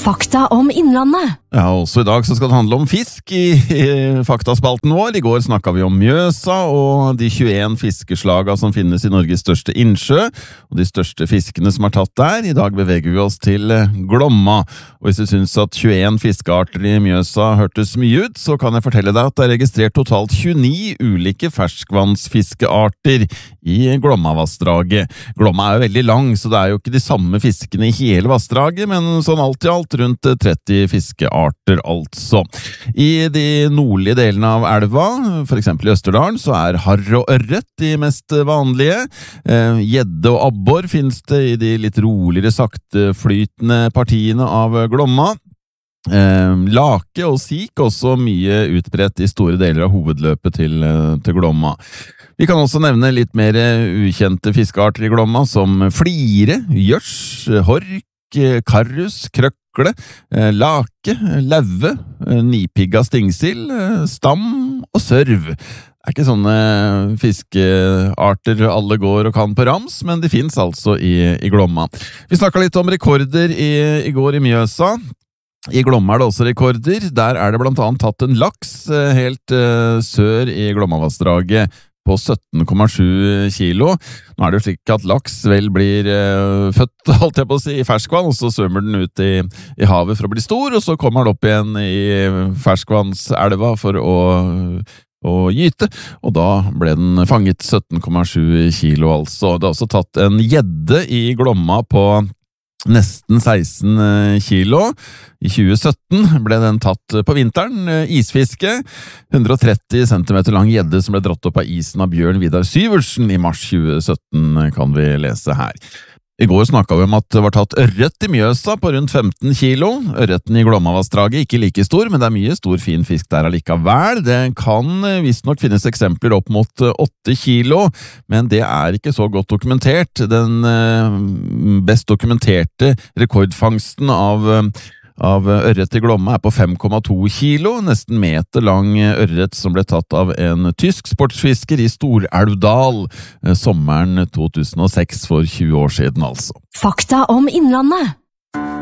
Fakta om Innlandet. Ja, også i dag så skal det handle om fisk i faktaspalten vår. I går snakket vi om Mjøsa og de 21 fiskeslaga som finnes i Norges største innsjø, og de største fiskene som er tatt der. I dag beveger vi oss til Glomma, og hvis du synes at 21 fiskearter i Mjøsa hørtes mye ut, så kan jeg fortelle deg at det er registrert totalt 29 ulike ferskvannsfiskearter i Glomma-vassdraget. Glomma er jo veldig lang, så det er jo ikke de samme fiskene i hele vassdraget, men sånn alt i alt rundt 30 fiskearter altså. I de nordlige delene av elva, for eksempel i Østerdalen, så er harr og ørret de mest vanlige. Gjedde og abbor finnes det i de litt roligere sakteflytende partiene av Glomma. Lake og sik også mye utbredt i store deler av hovedløpet til Glomma. Vi kan også nevne litt mer ukjente fiskearter i Glomma, som flire, gjørs, hork, karrus, krøkle, lake, lauve, nipigga stingsild, stam og sørv. Det er ikke sånne fiskearter alle går og kan på rams, men de finnes altså i Glomma. Vi snakket litt om rekorder i går i Mjøsa. I Glomma er det også rekorder. Der er det blant annet tatt en laks helt sør i Glomma-vassdraget på 17,7 kilo. Nå er det jo slik at laks vel blir født, holdt jeg på å si, i ferskvann, og så svømmer den ut i havet for å bli stor, og så kommer den opp igjen i ferskvannselva for å gyte, og da ble den fanget 17,7 kilo altså. Det er også tatt en gjedde i Glomma på nesten 16 kilo. I 2017 ble den tatt på vinteren, isfiske, 130 cm lang gjedde som ble dratt opp av isen av Bjørn Vidar Syversen i mars 2017, kan vi lese her. I går snakket vi om at det var tatt ørret i Mjøsa på rundt 15 kilo. Ørreten i Glomma-vassdraget ikke like stor, men det er mye stor fin fisk der allikevel. Det kan visst nok finnes eksempler opp mot 8 kilo, men det er ikke så godt dokumentert. Den best dokumenterte rekordfangsten av ørret i Glomma er på 5,2 kilo, nesten meter lang ørret som ble tatt av en tysk sportsfisker i Stor-Elvdal sommeren 2006 for 20 år siden altså. Fakta om Innlandet.